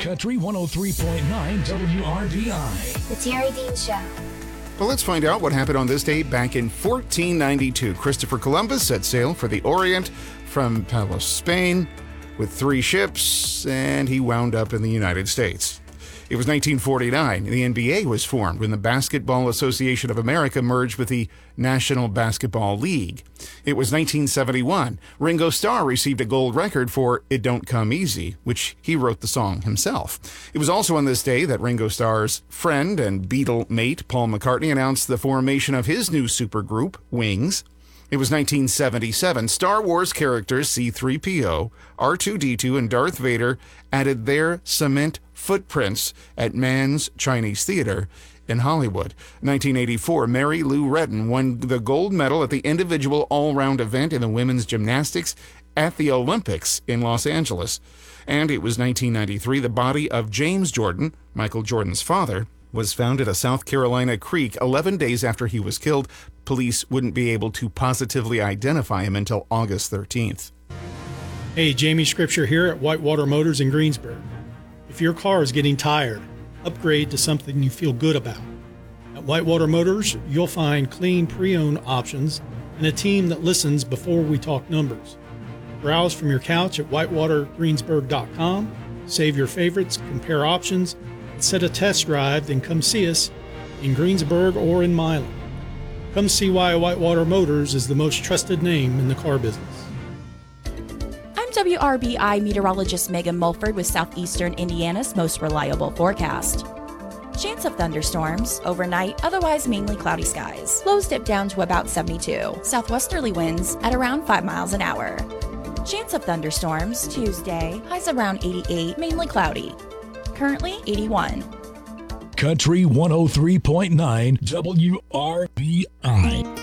Country 103.9 WRBI. The Terry Dean Show. Well, let's find out what happened on this day back in 1492. Christopher Columbus set sail for the Orient from Palos, Spain, with 3 ships, and he wound up in the United States. It was 1949. The NBA was formed when the Basketball Association of America merged with the National Basketball League. It was 1971. Ringo Starr received a gold record for It Don't Come Easy, which he wrote the song himself. It was also on this day that Ringo Starr's friend and Beatle mate Paul McCartney announced the formation of his new supergroup, Wings. It was 1977. Star Wars characters C-3PO, R2-D2, and Darth Vader added their cement footprints at Mann's Chinese Theater in Hollywood. 1984, Mary Lou Retton won the gold medal at the individual all-round event in the women's gymnastics at the Olympics in Los Angeles. And it was 1993, the body of James Jordan, Michael Jordan's father, was found at a South Carolina creek 11 days after he was killed. Police wouldn't be able to positively identify him until August 13th. Hey, Jamie Scripture here at Whitewater Motors in Greensburg. If your car is getting tired, upgrade to something you feel good about. At Whitewater Motors, you'll find clean pre-owned options and a team that listens before we talk numbers. Browse from your couch at whitewatergreensburg.com, save your favorites, compare options, and set a test drive, then come see us in Greensburg or in Milan. Come see why Whitewater Motors is the most trusted name in the car business. I'm WRBI meteorologist Megan Mulford with Southeastern Indiana's most reliable forecast. Chance of thunderstorms overnight, otherwise mainly cloudy skies. Lows dip down to about 72. Southwesterly winds at around 5 miles an hour. Chance of thunderstorms Tuesday, highs around 88, mainly cloudy. Currently 81. Country 103.9 WRBI.